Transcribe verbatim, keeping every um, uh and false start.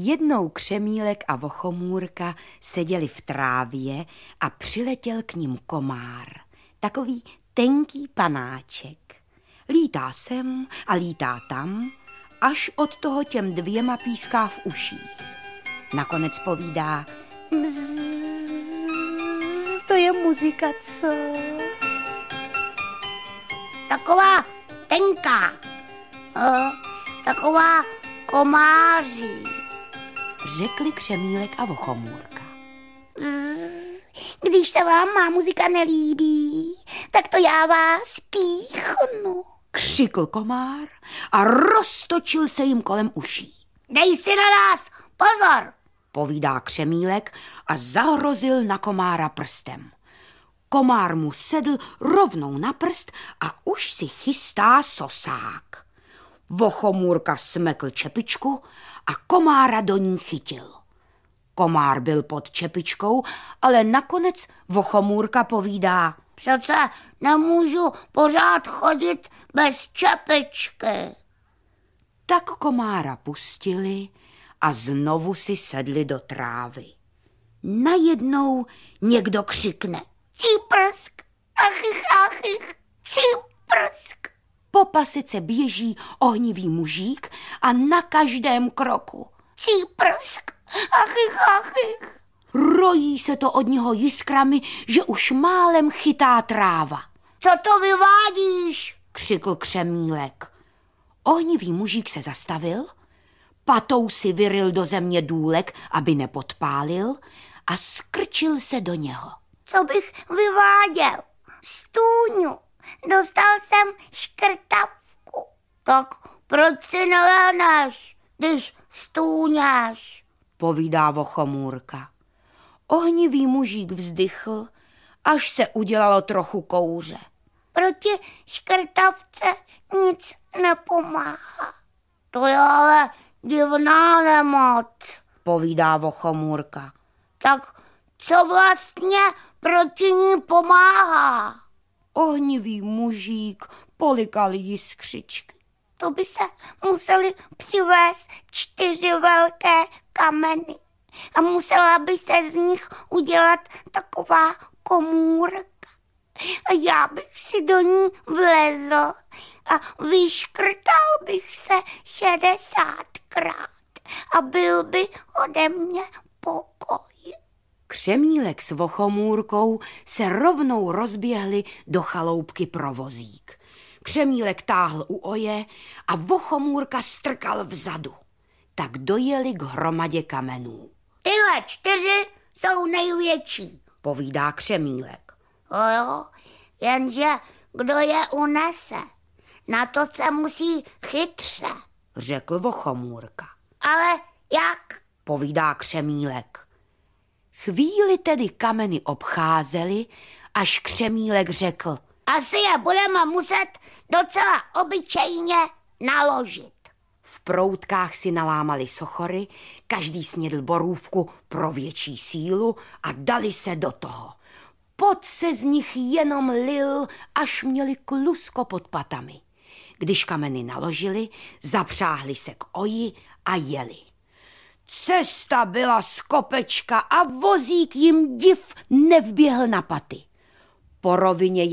Jednou Křemílek a Vochomůrka seděli v trávě a přiletěl k nim komár, takový tenký panáček. Lítá sem a lítá tam, až od toho těm dvěma píská v uších. Nakonec povídá: bzz, to je muzika, co? Taková tenká, uh, taková komáří, řekli Křemílek a Vochomůrka. Když se vám má muzika nelíbí, tak to já vás píchnu, křikl komár a roztočil se jim kolem uší. Dej si na nás pozor, povídá Křemílek a zahrozil na komára prstem. Komár mu sedl rovnou na prst a už si chystá sosák. Vochomůrka smekl čepičku a komára do ní chytil. Komár byl pod čepičkou, ale nakonec Vochomůrka povídá: přece nemůžu pořád chodit bez čepičky. Tak komára pustili a znovu si sedli do trávy. Najednou někdo křikne: Cíprsk, achych, achych, cíprsk. Po pasice běží ohnivý mužík a na každém kroku: cíprsk, achych, achych. Rojí se to od něho jiskrami, že už málem chytá tráva. Co to vyvádíš? Křikl Křemílek. Ohnivý mužík se zastavil, patou si vyryl do země důlek, aby nepodpálil, a skrčil se do něho. Co bych vyváděl? Stůňu. Dostal jsem škrtavku. Tak proč si neléneš, když stůňáš? Povídá Vochomůrka. Ohnivý mužík vzdychl, až se udělalo trochu kouře. Proti škrtavce nic nepomáhá. To je ale divná nemoc, povídá Vochomůrka. Tak co vlastně proti ní pomáhá? Ohnivý mužík polikal jiskřičky. To by se museli přivést čtyři velké kameny a musela by se z nich udělat taková komůrka. A já bych si do ní vlezl a vyškrtal bych se šedesátkrát a byl by ode mě pokoj. Křemílek s Vochomůrkou se rovnou rozběhli do chaloupky pro vozík. Křemílek táhl u oje a Vochomůrka strkal vzadu. Tak dojeli k hromadě kamenů. Tyhle čtyři jsou největší, povídá Křemílek. O jo, jenže kdo je unese, na to se musí chytře, řekl Vochomůrka. Ale jak? Povídá Křemílek. Chvíli tedy kameny obcházeli, až Křemílek řekl: asi je budeme muset docela obyčejně naložit. V proutkách si nalámali sochory, každý snědl borůvku pro větší sílu a dali se do toho. Pot se z nich jenom lil, až měli klusko pod patami. Když kameny naložili, zapřáhli se k oji a jeli. Cesta byla z kopečka a vozík jim div nevběhl na paty. Po rovině